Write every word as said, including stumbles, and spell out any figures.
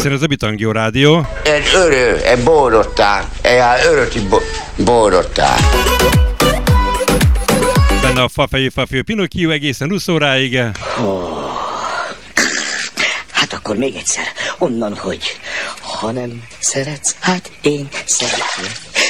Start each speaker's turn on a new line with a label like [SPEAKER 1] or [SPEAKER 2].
[SPEAKER 1] Questo è Zabitangio Radio.
[SPEAKER 2] Egy örő, egy bódották, egy öröti bódották.
[SPEAKER 1] Benne a fafejű fafejű Pinocchio egészen húsz óráig.
[SPEAKER 3] Oh. Hát akkor még egyszer, onnan, hogy ha nem szeretsz, hát én szeretlek.